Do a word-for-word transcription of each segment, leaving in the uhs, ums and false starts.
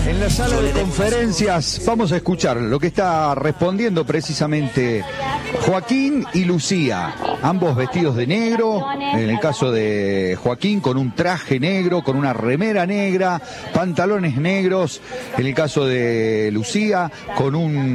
En la sala de conferencias vamos a escuchar lo que está respondiendo precisamente Joaquín y Lucía, ambos vestidos de negro, en el caso de Joaquín con un traje negro, con una remera negra, pantalones negros, en el caso de Lucía con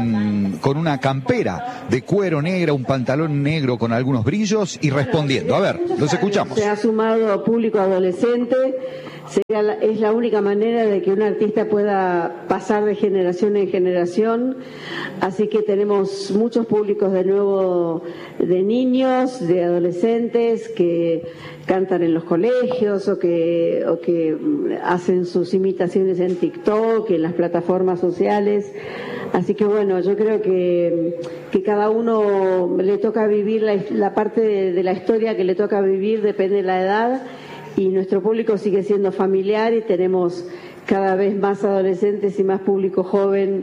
un con una campera de cuero negra, un pantalón negro con algunos brillos y respondiendo. A ver, los escuchamos. Se ha sumado público adolescente. Sería la, es la única manera de que un artista pueda pasar de generación en generación, así que tenemos muchos públicos de nuevo, de niños, de adolescentes que cantan en los colegios o que, o que hacen sus imitaciones en TikTok, en las plataformas sociales, así que bueno, yo creo que, que cada uno le toca vivir la, la parte de, de la historia que le toca vivir, depende de la edad. Y nuestro público sigue siendo familiar y tenemos cada vez más adolescentes y más público joven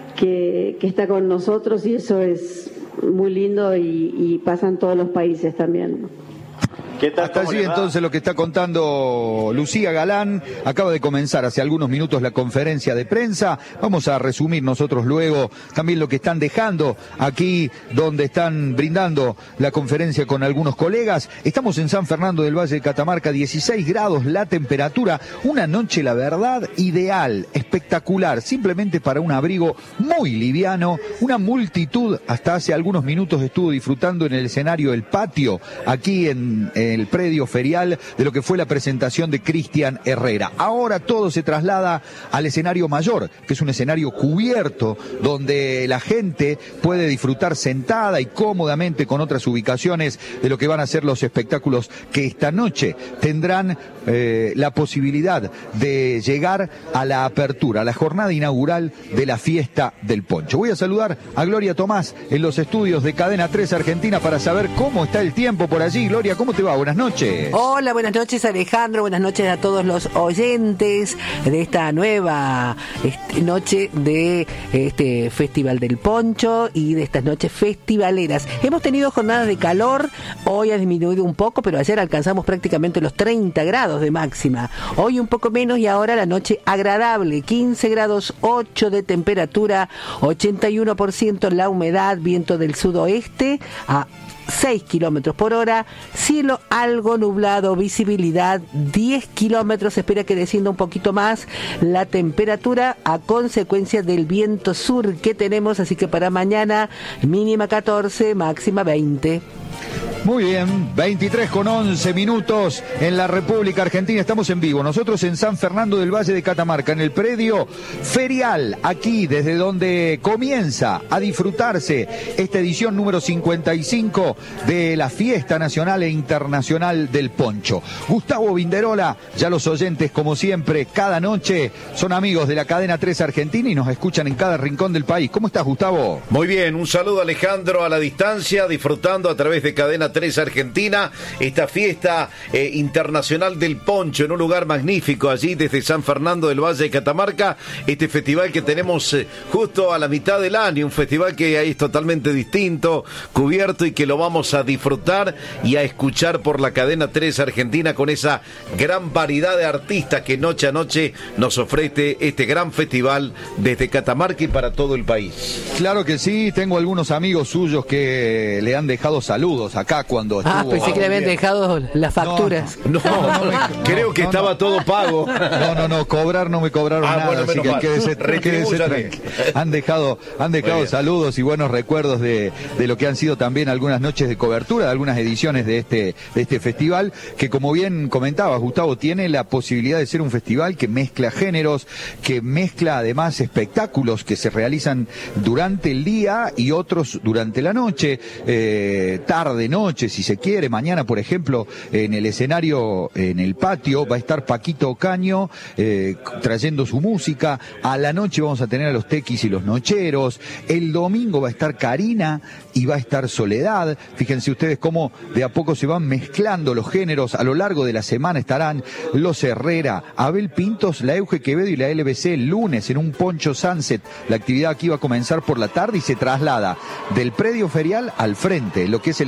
que, que está con nosotros y eso es muy lindo y, y pasa en todos los países también. ¿Qué tal? Hasta allí entonces lo que está contando Lucía Galán. Acaba de comenzar hace algunos minutos la conferencia de prensa. Vamos a resumir nosotros luego también lo que están dejando aquí donde están brindando la conferencia con algunos colegas. Estamos en San Fernando del Valle de Catamarca, dieciséis grados la temperatura. Una noche, la verdad, ideal, espectacular, simplemente para un abrigo muy liviano. Una multitud hasta hace algunos minutos estuvo disfrutando en el escenario El Patio, aquí en... en el predio ferial de lo que fue la presentación de Cristian Herrera. Ahora todo se traslada al escenario mayor, que es un escenario cubierto, donde la gente puede disfrutar sentada y cómodamente con otras ubicaciones de lo que van a ser los espectáculos que esta noche tendrán eh, la posibilidad de llegar a la apertura, a la jornada inaugural de la fiesta del poncho. Voy a saludar a Gloria Tomás en los estudios de Cadena tres Argentina para saber cómo está el tiempo por allí. Gloria, ¿cómo te va? Buenas noches. Hola, buenas noches Alejandro, buenas noches a todos los oyentes de esta nueva este, noche de este Festival del Poncho y de estas noches festivaleras. Hemos tenido jornadas de calor, hoy ha disminuido un poco, pero ayer alcanzamos prácticamente los treinta grados de máxima. Hoy un poco menos y ahora la noche agradable, quince grados ocho de temperatura, ochenta y uno por ciento la humedad, viento del sudoeste a seis kilómetros por hora, cielo algo nublado, visibilidad diez kilómetros, espera que descienda un poquito más la temperatura a consecuencia del viento sur que tenemos, así que para mañana mínima catorce, máxima veinte. Muy bien, veintitrés con once minutos en la República Argentina, estamos en vivo, nosotros en San Fernando del Valle de Catamarca, en el predio ferial, aquí desde donde comienza a disfrutarse esta edición número cincuenta y cinco de la Fiesta Nacional e Internacional del Poncho. Gustavo Vinderola, ya los oyentes como siempre, cada noche son amigos de la Cadena tres Argentina y nos escuchan en cada rincón del país. ¿Cómo estás, Gustavo? Muy bien, un saludo Alejandro a la distancia, disfrutando a través de Cadena tres Argentina, esta fiesta eh, internacional del poncho en un lugar magnífico allí desde San Fernando del Valle de Catamarca, este festival que tenemos eh, justo a la mitad del año, un festival que es totalmente distinto, cubierto y que lo vamos a disfrutar y a escuchar por la Cadena tres Argentina con esa gran variedad de artistas que noche a noche nos ofrece este gran festival desde Catamarca y para todo el país. Claro que sí, tengo algunos amigos suyos que le han dejado saludos acá cuando estuvo. Ah, pensé que le habían dejado las facturas. No, no, no, no me, creo que no, estaba no. todo pago. No, no, no, cobrar no me cobraron ah, nada, bueno, así que quédese, quédese, han dejado, han dejado saludos y buenos recuerdos de, de lo que han sido también algunas noches de cobertura, de algunas ediciones de este, de este festival, que como bien comentabas, Gustavo, tiene la posibilidad de ser un festival que mezcla géneros, que mezcla además espectáculos que se realizan durante el día y otros durante la noche, eh, tarde, noche, si se quiere. Mañana, por ejemplo, en el escenario, en el patio, va a estar Paquito Ocaño eh, trayendo su música. A la noche vamos a tener a los Tequis y los Nocheros. El domingo va a estar Karina y va a estar Soledad. Fíjense ustedes cómo de a poco se van mezclando los géneros. A lo largo de la semana estarán los Herrera, Abel Pintos, la Euge Quevedo y la L B C el lunes en un Poncho Sunset. La actividad aquí va a comenzar por la tarde y se traslada del predio ferial al frente, lo que es el estadio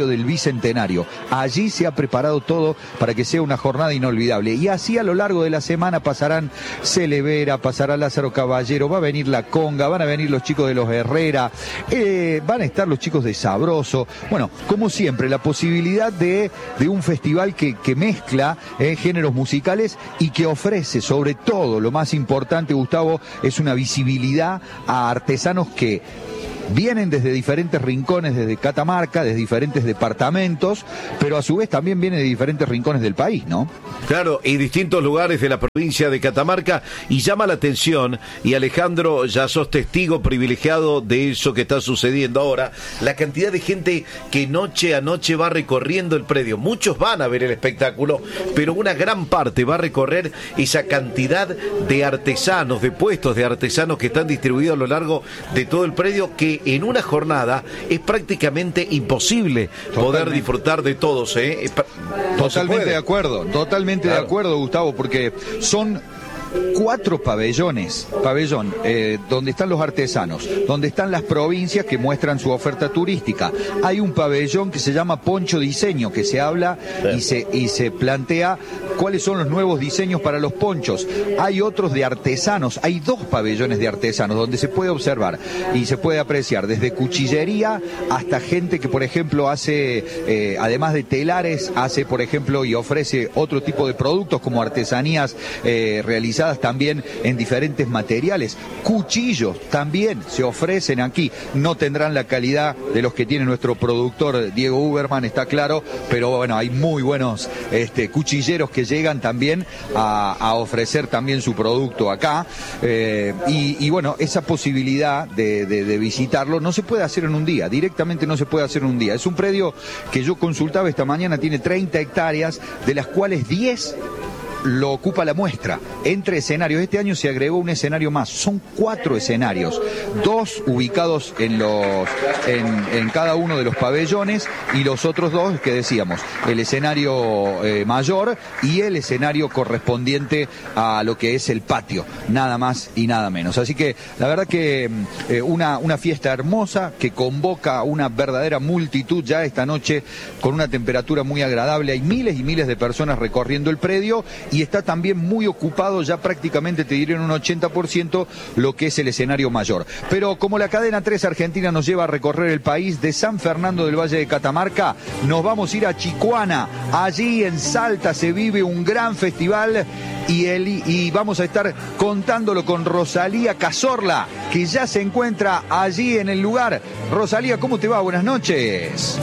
predio del Bicentenario. Allí se ha preparado todo para que sea una jornada inolvidable. Y así a lo largo de la semana pasarán Celevera, pasará Lázaro Caballero, va a venir La Conga, van a venir los chicos de los Herrera, eh, van a estar los chicos de Sabroso. Bueno, como siempre, la posibilidad de, de un festival que, que mezcla eh, géneros musicales y que ofrece, sobre todo, lo más importante, Gustavo, es una visibilidad a artesanos que vienen desde diferentes rincones, desde Catamarca, desde diferentes departamentos, pero a su vez también vienen de diferentes rincones del país, ¿no? Claro, y distintos lugares de la provincia de Catamarca, y llama la atención, y Alejandro, ya sos testigo privilegiado de eso que está sucediendo ahora, la cantidad de gente que noche a noche va recorriendo el predio. Muchos van a ver el espectáculo, pero una gran parte va a recorrer esa cantidad de artesanos, de puestos de artesanos que están distribuidos a lo largo de todo el predio, que en una jornada es prácticamente imposible Totalmente. poder disfrutar de todos, ¿eh? No Totalmente de acuerdo, totalmente claro. de acuerdo, Gustavo, porque son cuatro pabellones, pabellón, eh, donde están los artesanos, donde están las provincias que muestran su oferta turística. Hay un pabellón que se llama Poncho Diseño, que se habla sí. y se y se plantea cuáles son los nuevos diseños para los ponchos. Hay otros de artesanos, hay dos pabellones de artesanos donde se puede observar y se puede apreciar desde cuchillería hasta gente que, por ejemplo, hace, eh, además de telares, hace, por ejemplo, y ofrece otro tipo de productos como artesanías eh, realizadas también en diferentes materiales. Cuchillos también se ofrecen aquí. No tendrán la calidad de los que tiene nuestro productor Diego Uberman, está claro, pero bueno, hay muy buenos este, cuchilleros que llegan también a, a ofrecer también su producto acá. Eh, y, y bueno, esa posibilidad de, de, de visitarlo no se puede hacer en un día, directamente no se puede hacer en un día. Es un predio que yo consultaba esta mañana, tiene treinta hectáreas, de las cuales diez lo ocupa la muestra, entre escenarios. Este año se agregó un escenario más, son cuatro escenarios, dos ubicados en los en, en cada uno de los pabellones y los otros dos que decíamos, el escenario eh, mayor y el escenario correspondiente a lo que es el patio, nada más y nada menos. Así que la verdad que eh, una, una fiesta hermosa que convoca a una verdadera multitud ya esta noche con una temperatura muy agradable. Hay miles y miles de personas recorriendo el predio y está también muy ocupado, ya prácticamente te diré en un ochenta por ciento, lo que es el escenario mayor. Pero como la cadena tres Argentina nos lleva a recorrer el país, de San Fernando del Valle de Catamarca nos vamos a ir a Chicuana. Allí en Salta se vive un gran festival y, el, y vamos a estar contándolo con Rosalía Cazorla, que ya se encuentra allí en el lugar. Rosalía, ¿cómo te va? Buenas noches.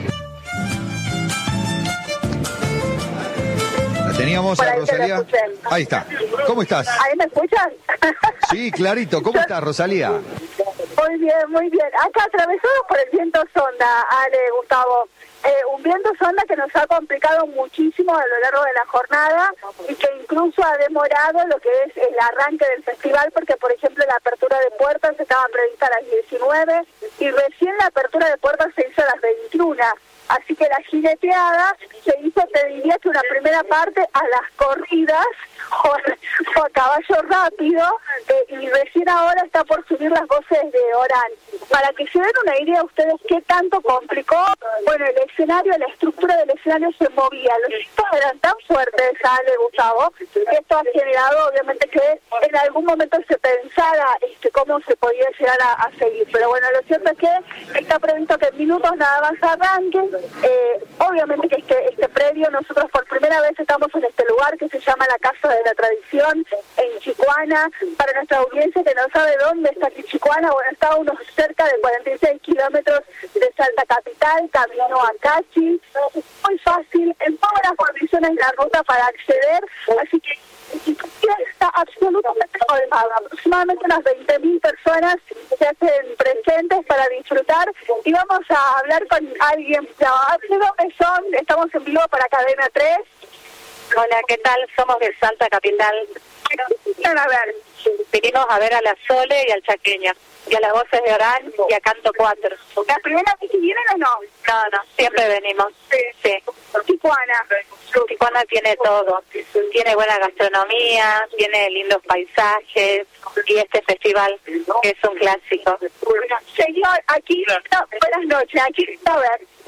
Teníamos a Rosalía. Ahí está. ¿Cómo estás? ¿Ahí me escuchan? Sí, clarito. ¿Cómo estás, Rosalía? Muy bien, muy bien. Acá atravesados por el viento sonda, Ale, Gustavo. Eh, un viento sonda que nos ha complicado muchísimo a lo largo de la jornada y que incluso ha demorado lo que es el arranque del festival, porque, por ejemplo, la apertura de puertas estaba prevista a las diecinueve y recién la apertura de puertas se hizo a las veintiuna. Así que la jineteada se hizo, te diría que una primera parte a las corridas o, o a caballo rápido, eh, y recién ahora está por subir las voces de Orán. Para que se den una idea ustedes qué tanto complicó, bueno, el escenario, la estructura del escenario se movía, los gritos eran tan fuertes, Ale, Gustavo, que esto ha generado obviamente que en algún momento se pensara este, cómo se podía llegar a, a seguir. Pero bueno, lo cierto es que está previsto que en minutos nada más arranquen. Eh, obviamente que este, este predio, nosotros por primera vez estamos en este lugar que se llama la Casa de la Tradición, en Chicuana. Para nuestra audiencia que no sabe dónde está aquí Chicuana, bueno, está a unos cerca de cuarenta y seis kilómetros de Salta Capital, camino a Cachi. Muy fácil, en todas las condiciones de la ruta para acceder, así que está absolutamente colmada. Aproximadamente unas veinte mil personas se hacen presentes para disfrutar y vamos a hablar con alguien. ¿De dónde son? Estamos en vivo para Cadena tres. Hola, ¿qué tal? Somos de Salta Capital. A ver. Vinimos a ver a la Sole y al Chaqueño, y a las voces de Orán y a Canto cuatro. ¿La primera vez que vienen o no? No, no, siempre venimos. Sí. Sí. Tijuana. Tijuana tiene todo. Tiene buena gastronomía, tiene lindos paisajes y este festival que es un clásico. Señor, aquí, no, buenas noches, aquí, a ver,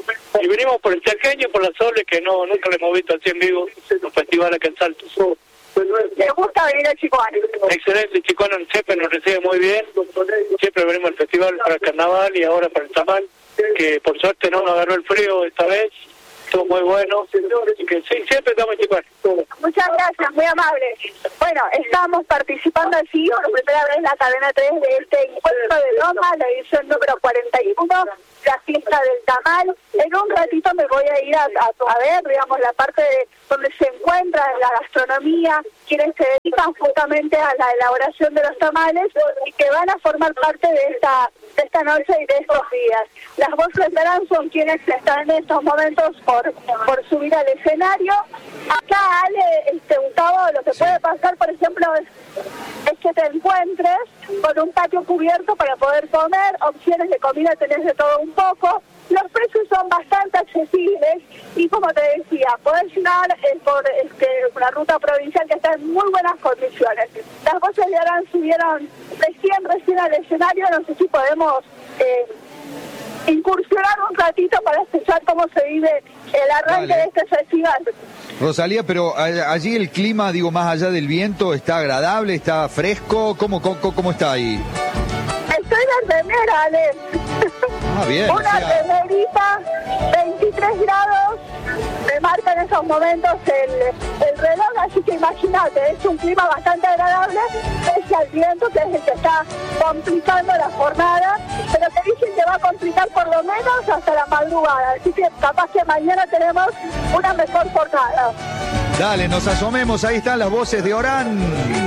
Y venimos por el Chaqueño y por la Sole, que no nunca le hemos visto así en vivo, un festival acá en Salto. ¿Les gusta venir a Chicoán? Excelente, Chicoán siempre nos recibe muy bien. Siempre venimos al festival para el carnaval y ahora para el tamal, que por suerte no nos agarró el frío esta vez. Estuvo muy bueno. Así que sí, siempre estamos en Chicoán. Muchas gracias, muy amable. Bueno, estamos participando así por primera vez en la cadena tres de este encuentro de Loma, la edición número cuarenta y uno, la fiesta del tamal. En un ratito me voy a ir a, a, a ver, digamos, la parte de donde se encuentra la gastronomía, quienes se dedican justamente a la elaboración de los tamales y que van a formar parte de esta de esta noche y de estos días. Las voces verán son quienes están en estos momentos por, por subir al escenario. Acá, Ale, este, Gustavo, lo que sí puede pasar, por ejemplo, es, es que te encuentres con un patio cubierto para poder comer, opciones de comida tenés de todo un poco. Los precios son bastante accesibles y, como te decía, podés llegar eh, por este, una ruta provincial que está en muy buenas condiciones. Las voces de Arán subieron recién, recién al escenario. No sé si podemos eh, incursionar un ratito para escuchar cómo se vive el arranque Dale. de este festival. Rosalía, pero allí el clima, digo, más allá del viento, ¿está agradable, está fresco? ¿Cómo, cómo, cómo está ahí? Estoy en remera, Ale. Ah, bien. Una o sea... remerita, veintitrés grados, me marca en esos momentos el, el reloj, así que imagínate, es un clima bastante agradable, pese al viento, que es el que está complicando la jornada, pero te dicen que va a complicar por lo menos hasta la madrugada, así que capaz que mañana tenemos una mejor jornada. Dale, nos asomemos, ahí están las voces de Orán.